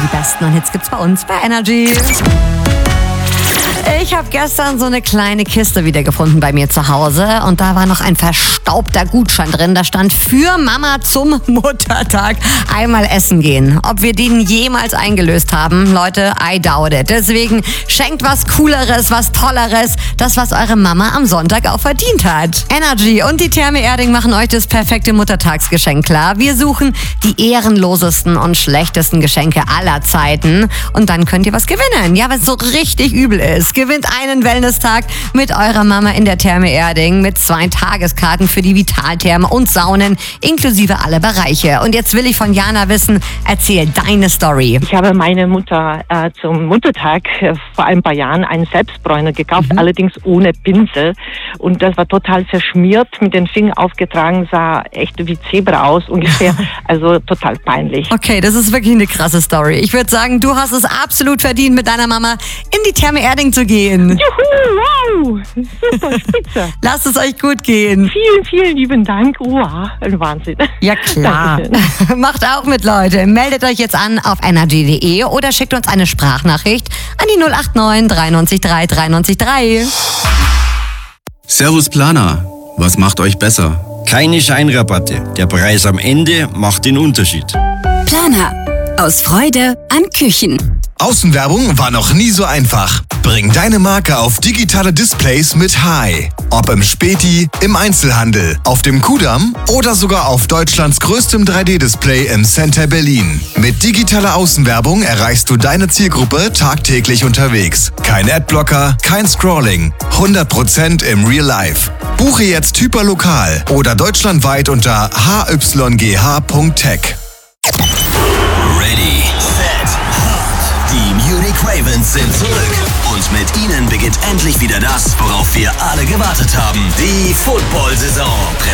die besten Hits gibt's bei uns bei Energy. Ich habe gestern so eine kleine Kiste wiedergefunden bei mir zu Hause und da war noch ein verstaubter Gutschein drin. Da stand für Mama zum Muttertag einmal essen gehen. Ob wir den jemals eingelöst haben, Leute, I doubt it. Deswegen schenkt was Cooleres, was Tolleres, das, was eure Mama am Sonntag auch verdient hat. Energy und die Therme Erding machen euch das perfekte Muttertagsgeschenk klar. Wir suchen die ehrenlosesten und schlechtesten Geschenke aller Zeiten und dann könnt ihr was gewinnen. Ja, was so richtig übel ist. Gewinnt einen Wellness-Tag mit eurer Mama in der Therme Erding mit 2 Tageskarten für die Vitaltherme und Saunen inklusive alle Bereiche. Und jetzt will ich von Jana wissen, erzähl deine Story. Ich habe meine Mutter zum Muttertag vor ein paar Jahren einen Selbstbräuner gekauft, allerdings ohne Pinsel. Und das war total verschmiert, mit den Fingern aufgetragen, sah echt wie Zebra aus ungefähr. Also total peinlich. Okay, das ist wirklich eine krasse Story. Ich würde sagen, du hast es absolut verdient, mit deiner Mama in die Therme Erding zu gehen. Juhu, wow, super, spitze. Lasst es euch gut gehen. Vielen, vielen lieben Dank. Wow, ein Wahnsinn. Ja klar. Macht auch mit, Leute. Meldet euch jetzt an auf energy.de oder schickt uns eine Sprachnachricht an die 089 93 3 93 3. Servus Planer, was macht euch besser? Keine Scheinrabatte. Der Preis am Ende macht den Unterschied. Planer. Aus Freude an Küchen. Außenwerbung war noch nie so einfach. Bring deine Marke auf digitale Displays mit Hai. Ob im Späti, im Einzelhandel, auf dem Kudamm oder sogar auf Deutschlands größtem 3D-Display im Center Berlin. Mit digitaler Außenwerbung erreichst du deine Zielgruppe tagtäglich unterwegs. Kein Adblocker, kein Scrolling. 100% im Real Life. Buche jetzt hyperlokal oder deutschlandweit unter hygh.tech. Ready, set, hot. Die Munich Ravens sind zurück. Und mit ihnen beginnt endlich wieder das, worauf wir alle gewartet haben. Die Football-Saison.